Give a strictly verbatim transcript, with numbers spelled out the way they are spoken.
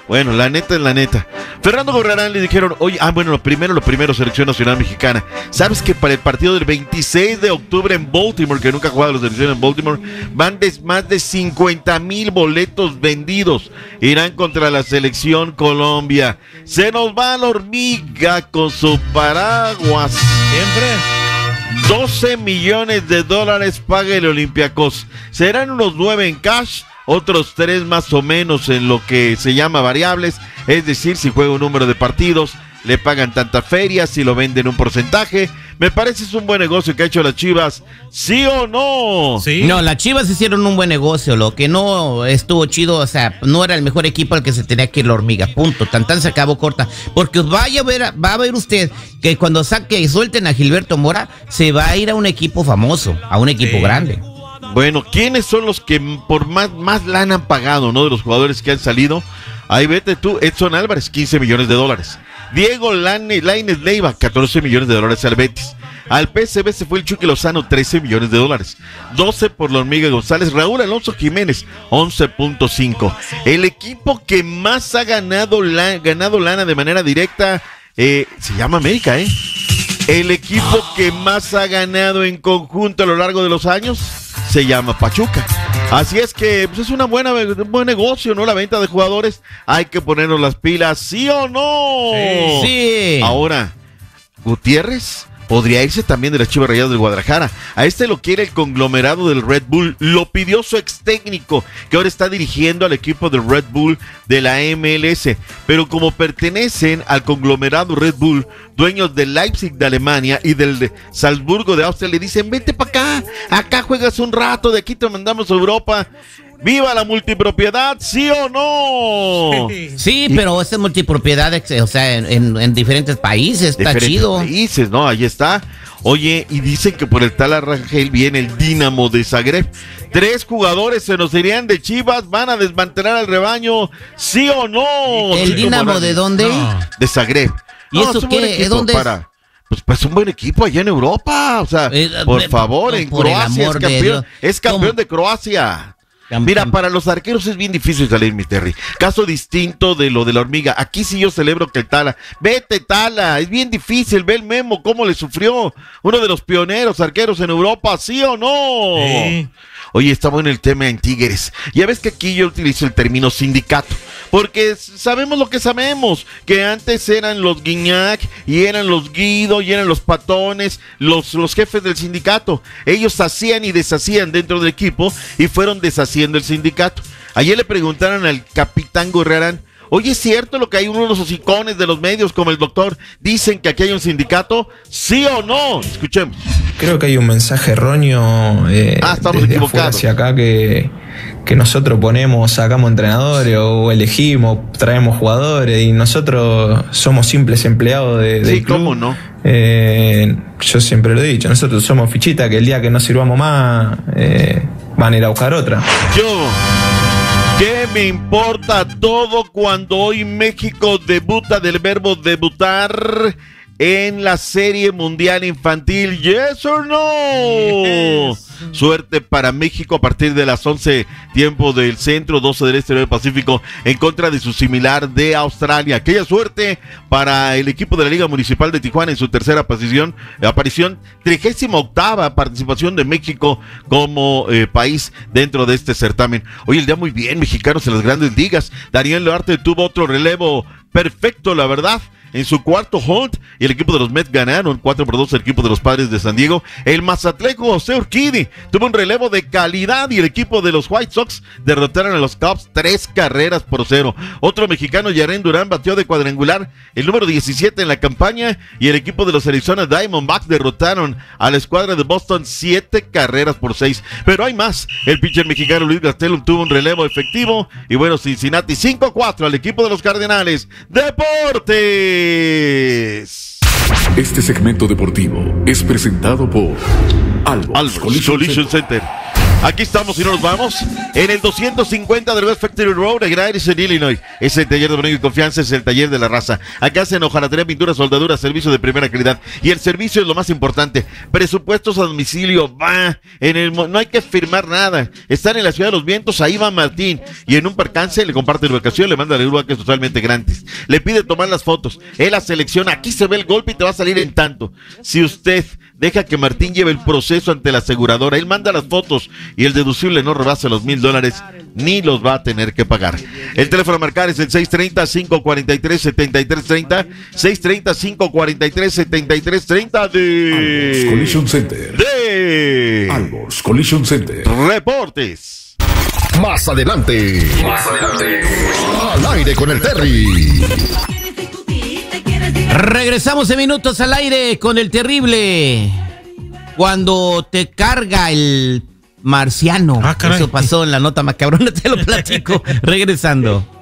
Bueno, la neta es la neta. Fernando Gorrarán le dijeron, oye, ah, bueno, lo primero, lo primero, selección nacional mexicana. ¿Sabes que para el partido del veintiséis de octubre en Baltimore, que nunca ha jugado la selección en Baltimore, van de, más de cincuenta mil boletos vendidos? Irán contra la selección Colombia. Se nos va la hormiga con su paraguas. Siempre. doce millones de dólares paga el Olympiacos. Serán unos nueve en cash, otros tres más o menos en lo que se llama variables, es decir, si juega un número de partidos, le pagan tanta feria, si lo venden un porcentaje. Me parece es un buen negocio que ha hecho las Chivas, ¿sí o no? Sí. No, las Chivas hicieron un buen negocio, lo que no estuvo chido, o sea, no era el mejor equipo al que se tenía que ir la hormiga, punto, tan tan se acabó corta, porque vaya a ver, va a ver usted que cuando saque y suelten a Gilberto Mora, se va a ir a un equipo famoso, a un equipo sí. grande. Bueno, ¿quiénes son los que por más, más lana han pagado, no? De los jugadores que han salido. Ahí vete tú, Edson Álvarez, quince millones de dólares. Diego Lainez Leiva, catorce millones de dólares al Betis. Al P S V se fue el Chucky Lozano, trece millones de dólares. doce por la Hormiga González. Raúl Alonso Jiménez, once punto cinco. El equipo que más ha ganado, la, ganado lana de manera directa eh, se llama América, ¿eh? El equipo que más ha ganado en conjunto a lo largo de los años se llama Pachuca. Así es que pues es una buena, un buen negocio, ¿no? La venta de jugadores. Hay que ponernos las pilas, ¿sí o no? Sí. sí. Ahora, Gutiérrez podría irse también de las Chivas Rayadas del Guadalajara. A este lo quiere el conglomerado del Red Bull. Lo pidió su ex técnico, que ahora está dirigiendo al equipo del Red Bull de la M L S. Pero como pertenecen al conglomerado Red Bull, dueños del Leipzig de Alemania y del de Salzburgo de Austria, le dicen, vente para acá, acá juegas un rato, de aquí te mandamos a Europa. ¡Viva la multipropiedad! ¿Sí o no? Sí, sí, pero esa multipropiedad, o sea, en, en, en diferentes países, está diferentes chido. países, ¿no? Ahí está. Oye, y dicen que por el tal Arrangel viene el Dinamo de Zagreb. Tres jugadores se nos irían de Chivas, van a desmantelar al rebaño, ¿sí o no? ¿El Dinamo de dónde? No. De Zagreb. ¿Y no, eso qué? ¿De dónde para... Pues, pues un buen equipo allá en Europa, o sea, eh, por eh, favor, en por Croacia es campeón, es campeón de Croacia. Mira, para los arqueros es bien difícil salir, mi Terry. Caso distinto de lo de la hormiga. Aquí sí yo celebro que el Tala. Vete, Tala. Es bien difícil. Ve el Memo cómo le sufrió. Uno de los pioneros arqueros en Europa, ¿sí o no? Sí. Oye, está bueno el tema en Tigres. Ya ves que aquí yo utilizo el término sindicato, porque sabemos lo que sabemos, que antes eran los Guiñac, y eran los Guido, y eran los Patones, los, los jefes del sindicato. Ellos hacían y deshacían dentro del equipo, y fueron deshaciendo el sindicato. Ayer le preguntaron al capitán Gorrarán, oye, ¿es cierto lo que hay unos hocicones de los medios como el doctor dicen que aquí hay un sindicato? ¿Sí o no? Escuchemos. Creo que hay un mensaje erróneo eh, ah, estamos desde equivocados. Afuera hacia acá que, que nosotros ponemos, sacamos entrenadores o elegimos, traemos jugadores y nosotros somos simples empleados de, del sí, club. ¿cómo no? Eh, yo siempre lo he dicho, nosotros somos fichita que el día que no sirvamos más eh, van a ir a buscar otra. Yo... ¿Qué me importa todo cuando hoy México debuta del verbo debutar en la Serie Mundial Infantil? ¿Yes or no? Yes. Suerte para México a partir de las once, tiempo del centro, doce del este del Pacífico, en contra de su similar de Australia. Aquella suerte para el equipo de la Liga Municipal de Tijuana en su tercera aparición, aparición trigésima octava participación de México como eh, país dentro de este certamen. Hoy el día muy bien, mexicanos en las grandes ligas. Daniel Duarte tuvo otro relevo perfecto, la verdad. En su cuarto hold, y el equipo de los Mets ganaron cuatro por dos el equipo de los Padres de San Diego. El mazatleco José Urquidi tuvo un relevo de calidad y el equipo de los White Sox derrotaron a los Cubs tres carreras por cero. Otro mexicano, Yaren Durán, batió de cuadrangular, el número diecisiete en la campaña, y el equipo de los Arizona Diamondbacks derrotaron a la escuadra de Boston siete carreras por seis. Pero hay más. El pitcher mexicano Luis Gastelum tuvo un relevo efectivo, y bueno, Cincinnati cinco a cuatro al equipo de los Cardenales. ¡Deportes! Este segmento deportivo es presentado por Albos, Albos Collision Center. Aquí estamos y no nos vamos. En el doscientos cincuenta del West Factory Road, en Grayson, Illinois. Es el taller de Bonillo y Confianza, es el taller de la raza. Acá hacen hojalatería, pintura, soldadura, servicio de primera calidad. Y el servicio es lo más importante. Presupuestos a domicilio, va. En el, no hay que firmar nada. Están en la Ciudad de los Vientos, ahí va Martín. Y en un percance le comparte la ubicación, le manda la grúa que es totalmente gratis. Le pide tomar las fotos. Él la selecciona. Aquí se ve el golpe y te va a salir en tanto. Si usted deja que Martín lleve el proceso ante la aseguradora, él manda las fotos y el deducible no rebasa los mil dólares, ni los va a tener que pagar. El teléfono a marcar es el seis treinta, cinco cuarenta y tres, setenta y tres treinta, seis treinta, cinco cuarenta y tres, setenta y tres treinta de... Albors Collision Center. De... Albors Collision Center. Reportes. Más adelante. Más adelante. Al aire con el Terry. Regresamos en minutos al aire con el terrible. Cuando te carga el marciano. Ah, caray. Eso pasó en la nota macabrona, te lo platico. Regresando.